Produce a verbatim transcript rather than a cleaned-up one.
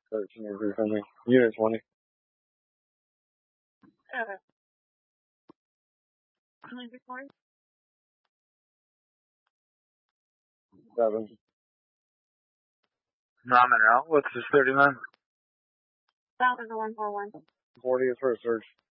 thirteen or something. Unit twenty. Okay. How many recording? Seven. No, I'm in route. What's this thirty-nine? South is the one four one. forty is for a search.